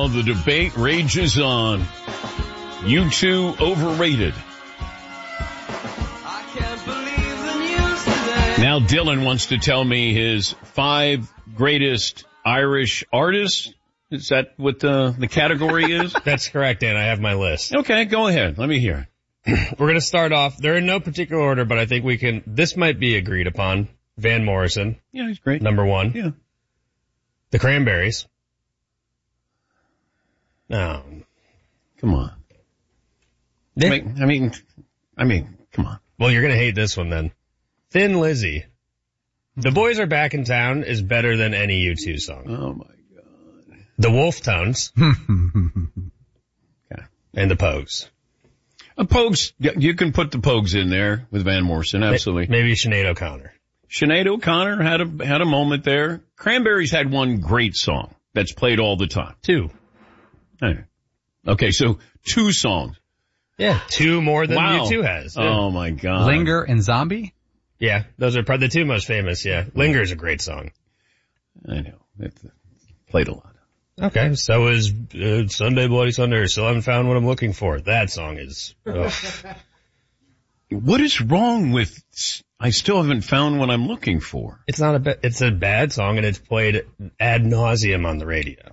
the debate rages on. U2 overrated. Now Dylan wants to tell me his 5 greatest Irish artists. Is that what the category is? That's correct, Dan. I have my list. Okay, go ahead. Let me hear it. We're going to start off. They're in no particular order, but I think this might be agreed upon. Van Morrison. Yeah, he's great. Number 1. Yeah. The Cranberries. No. Come on. Yeah. I mean, come on. Well, you're going to hate this one then. Thin Lizzy. The Boys Are Back in Town is better than any U2 song. Oh my God. The Wolf Tones. Okay. And the Pogues. Pogues, you can put the Pogues in there with Van Morrison, absolutely. Maybe Sinead O'Connor. Sinead O'Connor had a moment there. Cranberries had one great song that's played all the time. 2. Okay, so 2 songs. Yeah, 2 more than Wow. U2 has. Yeah. Oh my God. Linger and Zombie? Yeah, those are probably the 2 most famous, yeah. Linger is a great song. I know. It's played a lot. Okay, so is Sunday Bloody Sunday. Still haven't found what I'm looking for. That song is... What is wrong with I still haven't found what I'm looking for? It's not it's a bad song, and it's played ad nauseum on the radio.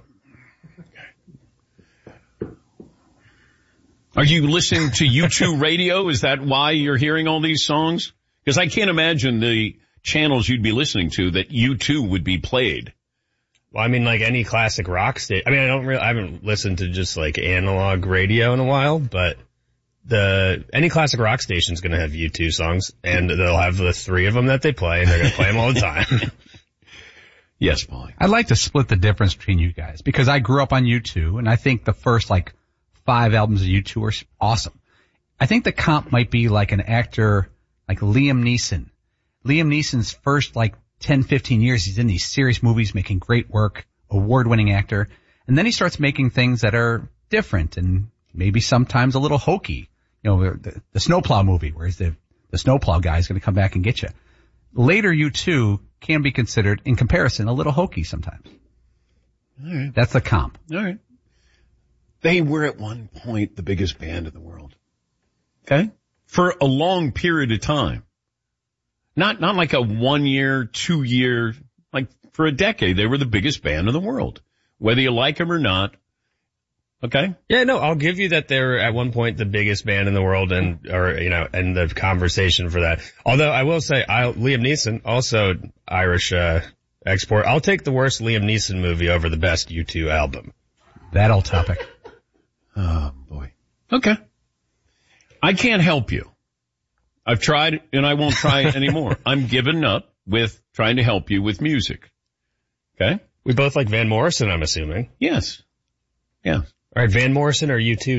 Are you listening to U2 radio? Is that why you're hearing all these songs? Because I can't imagine the channels you'd be listening to that U2 would be played. Well, I mean, like any classic rock station. I mean, I haven't listened to just like analog radio in a while, but any classic rock station's going to have U2 songs, and they'll have the 3 of them that they play, and they're going to play them all the time. Yes, Paulie. I'd like to split the difference between you guys because I grew up on U2, and I think the first 5 albums of U2 are awesome. I think the comp might be like an actor like Liam Neeson. Liam Neeson's first 10, 15 years, he's in these serious movies making great work, award-winning actor, and then he starts making things that are different and maybe sometimes a little hokey. You know, the Snowplow movie, where the Snowplow guy is going to come back and get you. Later U2 can be considered, in comparison, a little hokey sometimes. All right. That's the comp. All right. They were at one point the biggest band in the world. Okay? For a long period of time. Not like a 1 year, 2 year, for a decade, they were the biggest band in the world. Whether you like them or not. Okay? Yeah, no, I'll give you that they're at one point the biggest band in the world and the conversation for that. Although I will say, Liam Neeson, also Irish, export. I'll take the worst Liam Neeson movie over the best U2 album. That old topic. Oh boy. Okay. I can't help you. I've tried and I won't try anymore. I'm giving up with trying to help you with music. Okay? We both like Van Morrison, I'm assuming. Yes. Yeah. All right, Van Morrison or U2?